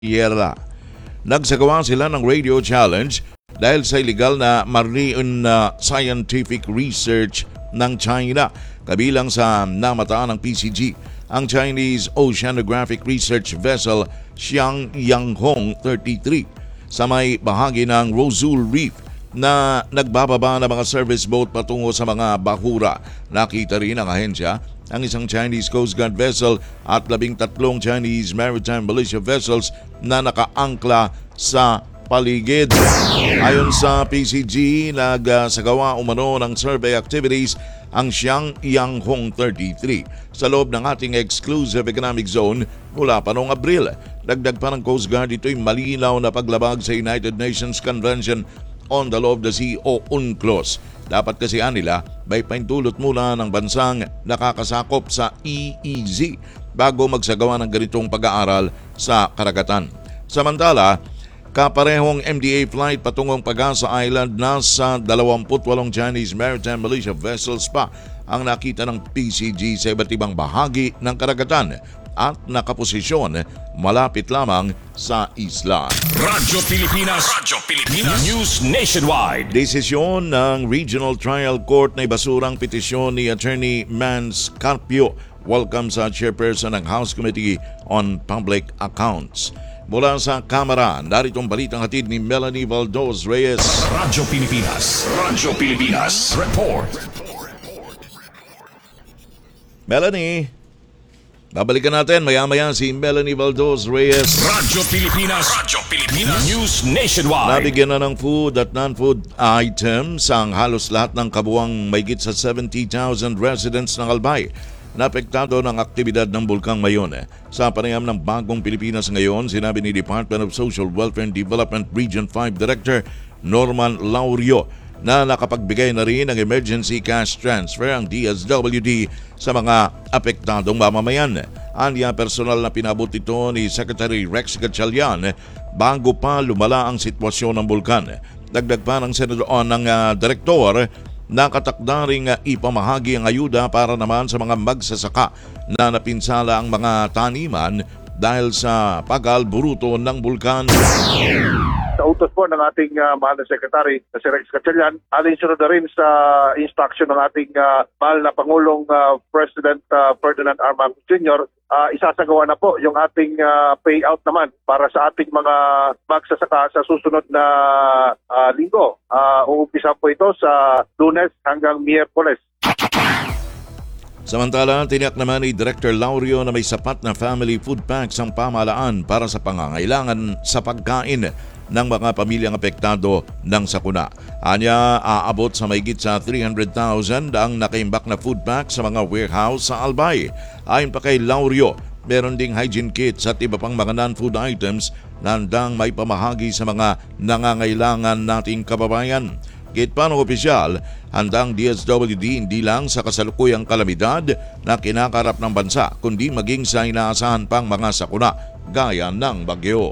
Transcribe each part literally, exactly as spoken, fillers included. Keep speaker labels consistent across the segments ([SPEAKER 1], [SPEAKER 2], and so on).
[SPEAKER 1] Sierra. Nagsagawa sila ng radio challenge dahil sa illegal na marine uh, scientific research ng China. Kabilang sa namataan ng P C G, ang Chinese Oceanographic Research Vessel Xiang Yanghong thirty-three sa may bahagi ng Roseau Reef na nagbababa ng mga service boat patungo sa mga bahura. Nakita rin ng ahensya ang isang Chinese Coast Guard vessel at labing tatlong Chinese Maritime Militia vessels na nakaangkla sa paligid. Ayon sa P C G, nagsagawa umano ng survey activities ang Xiang Yanghong thirty-three sa loob ng ating exclusive economic zone mula pa noong Abril. Dagdag pa ng Coast Guard, ito'y malinaw na paglabag sa United Nations Convention on the Law of the Sea o UNCLOS. Dapat kasi nila may paintulot mula ng bansang nakakasakop sa E E Z bago magsagawa ng ganitong pag-aaral sa karagatan. Samantala, kaparehong M D A flight patungong Pagasa Island, nasa dalawampu't walong Chinese Maritime Militia vessels pa ang nakita ng P C G sa iba't ibang bahagi ng karagatan at nakaposisyon malapit lamang sa isla.
[SPEAKER 2] Radyo Pilipinas, Radyo Pilipinas, News Nationwide.
[SPEAKER 1] Desisyon ng Regional Trial Court na ibasurang petisyon ni Attorney Mans Carpio. Welcome sa Chairperson ng House Committee on Public Accounts. Mula sa Kamara, naritong balitang hatid ni Melanie Valdos Reyes.
[SPEAKER 2] Radyo Pilipinas, Radyo Pilipinas, Report.
[SPEAKER 1] Melanie, babalikan natin maya-maya si Melanie Valdos Reyes.
[SPEAKER 2] Radyo Pilipinas, Radyo Pilipinas, News Nationwide.
[SPEAKER 1] Nabigyan na ng food at non-food items ang halos lahat ng kabuang mayigit sa seventy thousand residents ng Albay na apektado ng aktibidad ng Bulkang Mayon. Sa panayam ng Bagong Pilipinas ngayon, sinabi ni Department of Social Welfare and Development Region five Director Norman Laurio na nakapagbigay na rin ng emergency cash transfer ang D S W D sa mga apektadong mamamayan. Anya, personal na pinabot ito ni Secretary Rex Gatchalian bago pa lumala ang sitwasyon ng bulkan. Dagdag pa ng senador o ng uh, direktor, nakatakda ring ipamahagi ang ayuda para naman sa mga magsasaka na napinsala ang mga taniman dahil sa pag-alburuto ng bulkan.
[SPEAKER 3] Sa utos po ng ating uh, mahal na Secretary na si Rex Gatchalian, alinsunod na rin sa instruction ng ating uh, mahal na Pangulong uh, President uh, Ferdinand R. Marcos Junior, uh, isasagawa na po yung ating uh, payout naman para sa ating mga magsasaka sa susunod na uh, linggo. Uh, uumpisa po ito sa Lunes hanggang Miyerkules.
[SPEAKER 1] Samantala, tiniyak naman ni Director Laurio na may sapat na family food packs ang pamahalaan para sa pangangailangan sa pagkain ng mga pamilyang apektado ng sakuna. Anya, aabot sa mahigit sa three hundred thousand ang nakaimbak na food pack sa mga warehouse sa Albay. Ayon pa kay Laurio, meron ding hygiene kits at iba pang mga non-food items na handang may pamahagi sa mga nangangailangan nating kababayan. Gate pa ng opisyal, handang D S W D hindi lang sa kasalukuyang kalamidad na kinakarap ng bansa, kundi maging sa inaasahan pang mga sakuna gaya ng bagyo.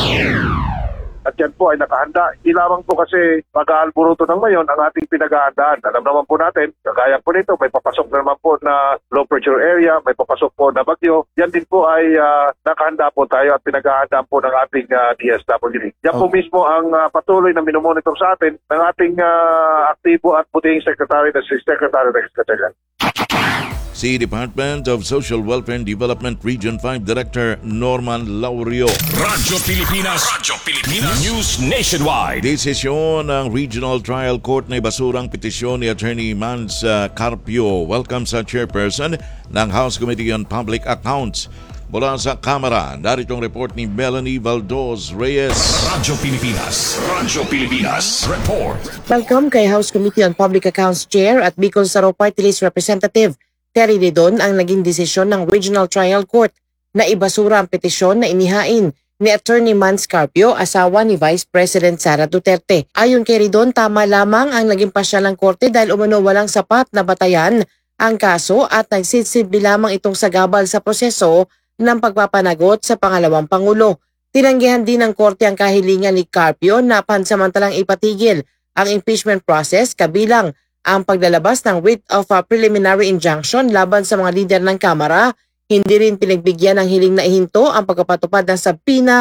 [SPEAKER 3] At yan po ay nakahanda. Hindi lamang po kasi pag-aalburuto ng mayon ang ating pinag-aandaan. Alam naman po natin, kagaya po nito, may papasok na naman po na low pressure area, may papasok po na bagyo. Yan din po ay uh, nakahanda po tayo at pinag-aandaan po ng ating uh, D S W D. Yan po mismo ang uh, patuloy na minomonitor sa atin ng ating uh, aktibo at puting Secretary na si Secretary Rex Gatchalian.
[SPEAKER 1] Si Department of Social Welfare and Development Region five Director Norman Laurio.
[SPEAKER 2] Radyo Pilipinas, Radyo Pilipinas, News Nationwide.
[SPEAKER 1] Desisyon ng Regional Trial Court na ibasurang petisyon ni Attorney Mans uh, Carpio. Welcome sa Chairperson ng House Committee on Public Accounts. Mula sa Kamara, naritong report ni Melanie Valdos Reyes.
[SPEAKER 2] Radyo Pilipinas, Radyo Pilipinas, Report.
[SPEAKER 4] Welcome kay House Committee on Public Accounts Chair at Bicol Saro Party List Representative Terry Didon ang naging desisyon ng Regional Trial Court na ibasura ang petisyon na inihain ni Attorney Mans Carpio, asawa ni Vice President Sara Duterte. Ayon kay Didon, tama lamang ang naging pasya ng korte dahil umano walang sapat na batayan ang kaso at nagsisilbi lamang itong sagabal sa proseso ng pagpapanagot sa pangalawang Pangulo. Tinanggihan din ng korte ang kahilingan ni Carpio na pansamantalang ipatigil ang impeachment process kabilang ang paglalabas ng writ of a preliminary injunction laban sa mga lider ng Kamara. Hindi rin pinagbigyan ng hiling na ihinto ang pagpapatupad ng sabina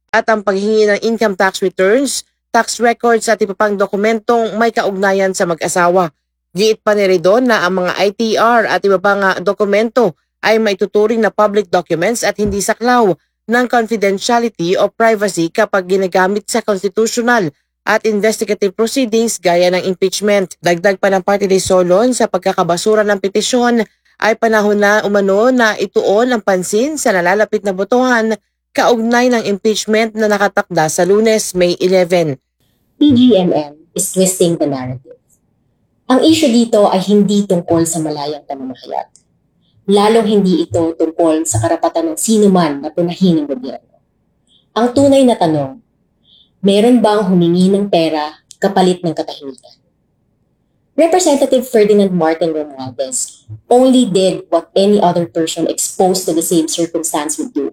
[SPEAKER 4] at ang paghingi ng income tax returns, tax records at iba pang dokumentong may kaugnayan sa mag-asawa. Giit pa ni Redon na ang mga I T R at iba pang uh, dokumento ay maituturing na public documents at hindi saklaw ng confidentiality o privacy kapag ginagamit sa constitutional at investigative proceedings gaya ng impeachment. Dagdag pa ng Party List Solon sa pagkakabasura ng petisyon ay panahon na umano na ituon ang pansin sa nalalapit na botohan kaugnay ng impeachment na nakatakda sa Lunes, May eleventh.
[SPEAKER 5] P G M M is twisting the narrative. Ang issue dito ay hindi tungkol sa malayang pamamahayag. Lalong hindi ito tungkol sa karapatan ng sino man na punahin ng gobyerno. Ang tunay na tanong, meron bang humingi ng pera kapalit ng katahimikan? Representative Ferdinand Martin Romualdez only did what any other person exposed to the same circumstance would do.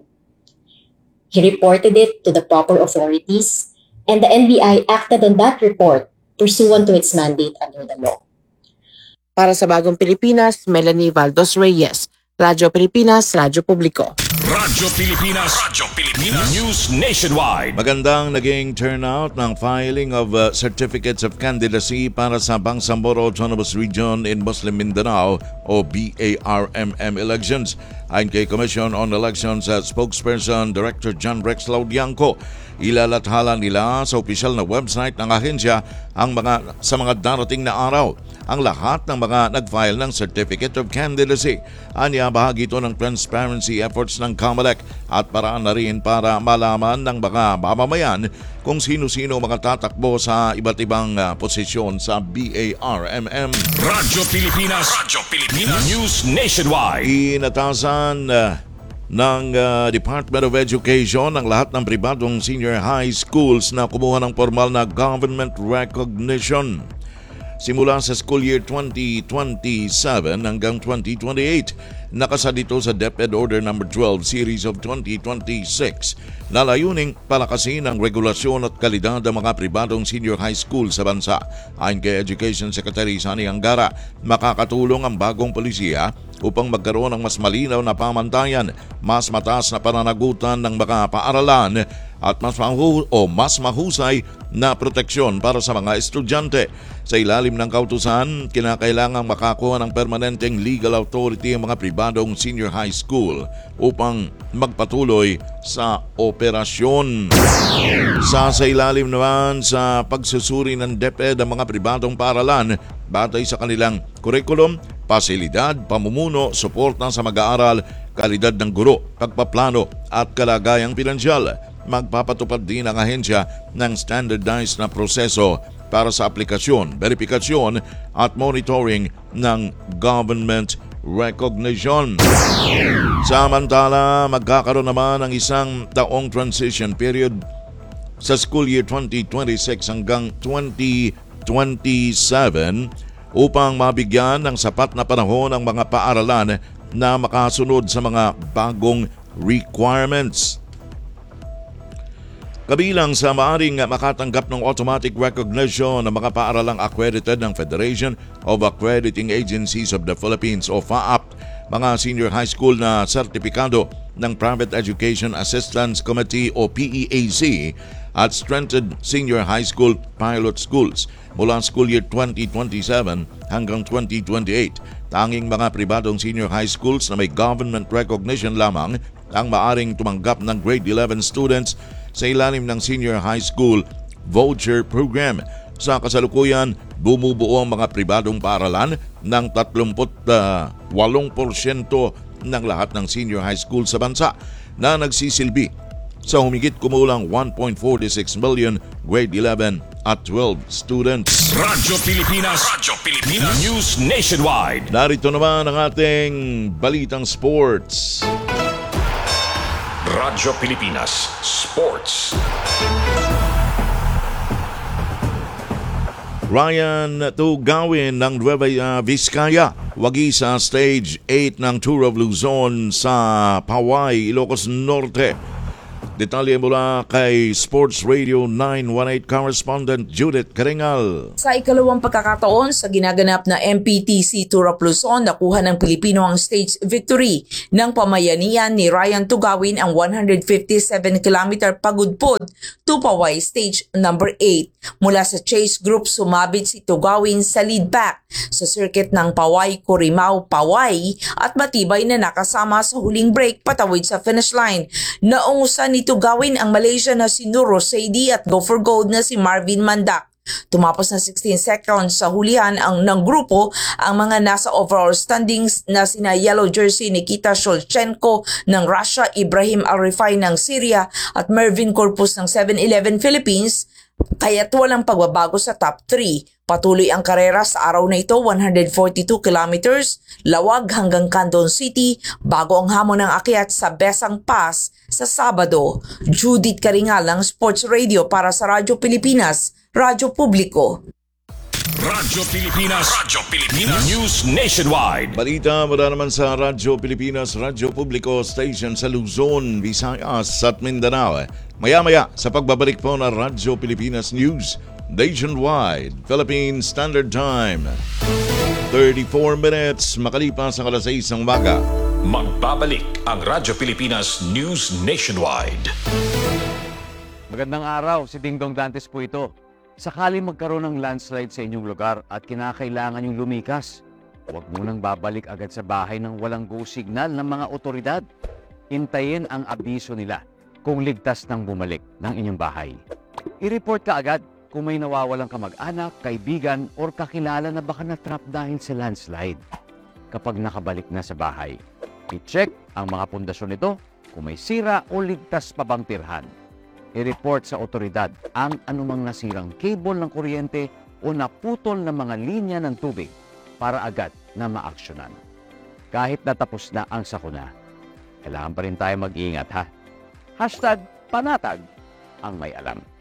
[SPEAKER 5] He reported it to the proper authorities, and the N B I acted on that report pursuant to its mandate under the law.
[SPEAKER 4] Para sa Bagong Pilipinas, Melanie Valdos Reyes, Radyo Pilipinas, Radyo Publiko.
[SPEAKER 2] Radyo Pilipinas, Radyo Pilipinas, News Nationwide.
[SPEAKER 1] Magandang naging turnout ng filing of uh, certificates of candidacy para sa Bangsamoro Autonomous Region in Muslim Mindanao o B A R M M elections. Ayon kay Commission on Elections at spokesperson Director John Rex Laudianco, ilalathala nila sa opisyal na website ng ahensya ang mga sa mga darating na araw ang lahat ng mga nag-file ng Certificate of Candidacy. Anya, bahagi ito ng transparency efforts ng COMELEC at paraan na rin para malaman ng mga mamamayan kung sino-sino mga tatakbo sa iba't ibang uh, posisyon sa B A R M M.
[SPEAKER 2] Radyo Pilipinas, Radyo Pilipinas, News Nationwide.
[SPEAKER 1] Inatasan uh, ng uh, Department of Education ang lahat ng pribadong senior high schools na kumuha ng formal na government recognition simula sa school year twenty twenty-seven hanggang twenty twenty-eight. Nakasa dito sa DepEd Order number twelve Series of twenty twenty-six na layuning palakasin ang regulasyon at kalidad ng mga pribadong senior high school sa bansa. Ayon kay Education Secretary Sani Angara, makakatulong ang bagong polisiya upang magkaroon ng mas malinaw na pamantayan, mas mataas na pananagutan ng mga paaralan at mas mahu o mas mahusay na proteksyon para sa mga estudyante. Sa ilalim ng kautusan, kinakailangang makakuha ng permanenteng legal authority ang mga pribadong senior high school upang magpatuloy sa operasyon. Sa sa ilalim naman sa pagsusuri ng DepEd ang mga pribadong paaralan batay sa kanilang curriculum, pasilidad, pamumuno, suporta sa mag-aaral, kalidad ng guro, pagpaplano at kalagayang pinansyal. Magpapatupad din ang ahensya ng standardized na proseso para sa aplikasyon, verifikasyon at monitoring ng government recognition. Samantala, magkakaroon naman ng isang taong transition period sa school year twenty twenty-six hanggang twenty twenty-seven upang mabigyan ng sapat na panahon ang mga paaralan na makasunod sa mga bagong requirements. Kabilang sa maaring makatanggap ng automatic recognition ng mga paaralang accredited ng Federation of Accrediting Agencies of the Philippines o F A A P, mga senior high school na sertipikado ng Private Education Assistance Committee o P E A C at strengthened senior high school pilot schools mula school year twenty twenty-seven hanggang twenty twenty-eight. Tanging mga pribadong senior high schools na may government recognition lamang ang maaring tumanggap ng grade eleven students sa ilalim ng Senior High School Voucher Program. Sa kasalukuyan, bumubuo ang mga pribadong paaralan ng thirty-eight porsyento ng lahat ng senior high school sa bansa na nagsisilbi sa humigit kumulang one point four six million grade eleven at twelve students.
[SPEAKER 2] Radyo Pilipinas, Radyo Pilipinas, News Nationwide.
[SPEAKER 1] Narito naman ang ating balitang sports.
[SPEAKER 2] Radyo Pilipinas Sports.
[SPEAKER 1] Ryan Tugawin ng Nueva Vizcaya wagi sa Stage eight ng Tour of Luzon sa Paway, Ilocos Norte. Detalye mula kay Sports Radio nine one eight correspondent Judith Karingal.
[SPEAKER 6] Sa ikalawang pagkakataon sa ginaganap na M P T C Tour of Luzon, nakuha ng Pilipino ang stage victory ng pamayanian ni Ryan Tugawin ang one hundred fifty-seven kilometer pagudpod to Paway stage number eight. Mula sa chase group, sumabit si Tugawin sa lead pack sa circuit ng Paway Corimao Paway at matibay na nakasama sa huling break patawid sa finish line. Naungusan ni Tugawin ang Malaysia na si Nuro Saidi at go for gold na si Marvin Mandak. Tumapos na sixteen seconds sa hulihan ang ng grupo ang mga nasa overall standings na sina yellow jersey Nikita Shulchenko ng Russia, Ibrahim Arifai ng Syria at Mervin Corpus ng seven eleven Philippines, kaya't walang pagbabago sa top three. Patuloy ang karera sa araw na ito, one hundred forty-two kilometers, lawag hanggang Candon City, bago ang hamon ng akyat sa Besang Pass sa Sabado. Judith Karingal ng Sports Radio para sa Radyo Pilipinas, Radyo Publiko.
[SPEAKER 2] Radyo Pilipinas. Radyo Pilipinas. News Nationwide.
[SPEAKER 1] Balita mula naman sa Radyo Pilipinas, Radyo Publiko Station sa Luzon, Visayas at Mindanao. Maya-maya sa pagbabalik po ng Radyo Pilipinas News Nationwide, Philippine Standard Time. thirty-four minutes makalipas ang alas sais ng umaga.
[SPEAKER 2] Magbabalik ang Radyo Pilipinas News Nationwide.
[SPEAKER 7] Magandang araw, si Dingdong Dantes po ito. Sakali magkaroon ng landslide sa inyong lugar at kinakailangan yung lumikas, huwag munang babalik agad sa bahay ng walang go signal ng mga otoridad. Hintayin ang abiso nila kung ligtas nang bumalik ng inyong bahay. I-report ka agad kung may nawawalang kamag-anak, kaibigan, or kakilala na baka na-trap dahil sa landslide. Kapag nakabalik na sa bahay, i-check ang mga pundasyon nito kung may sira o ligtas pa bang tirhan. I-report sa otoridad ang anumang nasirang cable ng kuryente o naputol na mga linya ng tubig para agad na maaksyonan. Kahit natapos na ang sakuna, kailangan pa rin tayo mag-iingat ha. Hashtag panatag ang may alam.